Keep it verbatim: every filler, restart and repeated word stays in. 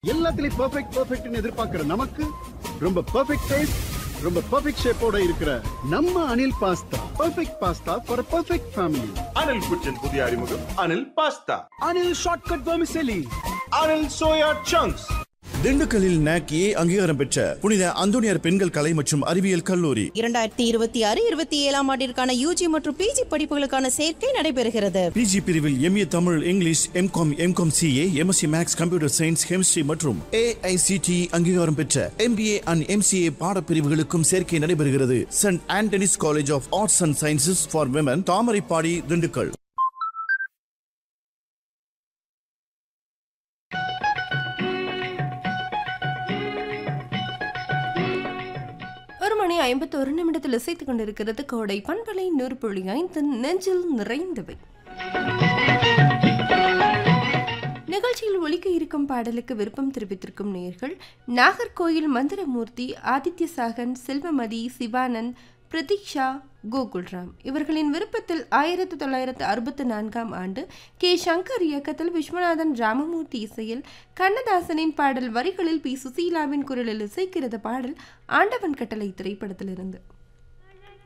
எல்லாத்துலயும் பெர்ஃபெக்ட் பெர்ஃபெக்ட்னு எதிர்பார்க்கிற நமக்கு ரொம்ப பெர்ஃபெக்ட் டேஸ்ட், ரொம்ப பெர்ஃபெக்ட் ஷேப்போட இருக்கிற நம்ம Anil pasta perfect pasta for perfect family. Anil குச்சின் புதிய அறிமுகம் Anil pasta. Anil shortcut vermicelli. Anil soya chunks. திண்டுக்கல்லில் நாக் ஏ அங்கீகாரம் பெற்ற புனித அந்தோனியார் பெண்கள் கலை மற்றும் அறிவியல் கல்லூரி இரண்டாயிரத்தி இருபத்தி ஆறு இருபத்தி ஏழாம் ஆண்டிற்கான யூஜி மற்றும் பிஜி படிப்புகளுக்கான சேர்க்கை நடைபெறுகிறது. பிஜி பிரிவில் MA Tamil, English, M Com, M Com CA, MSc maths, computer science, chemistry மற்றும் ஏஐசிடி அங்கீகாரம் பெற்ற எம்பிஏ அண்ட் எம்சிஏ பாடப்பிரிவுகளுக்கும் சேர்க்கை நடைபெறுகிறது. Send Anthony's college of arts and sciences for women, Thamaraipadi, Dindigul. ஒரு மணி ஐம்பத்தி ஒரு நிமிடத்தில் இசைத்துக் கொண்டிருக்கிறது கோடை பண்பலை நூறு புள்ளி ஐந்து நெஞ்சில் நிறைந்தவை. நிகழ்ச்சியில் ஒலிக்க இருக்கும் பாடலுக்கு விருப்பம் தெரிவித்திருக்கும் நேயர்கள் நாகர்கோயில் மந்திரமூர்த்தி, ஆதித்ய சாகன், செல்வமதி, சிவானந்த், பிரதீக்ஷா, கோகுல்ராம். இவர்களின் விருப்பத்தில் ஆயிரத்தி தொள்ளாயிரத்து அறுபத்தி நான்காம் ஆண்டு கே சங்கர் இயக்கத்தில் விஸ்வநாதன் ராமமூர்த்தி இசையில் கண்ணதாசனின் பாடல் வரிகளில் பி சுசீலாவின் குரலில் இசைக்கிறது பாடல் ஆண்டவன் கட்டளை திரைப்படத்திலிருந்து.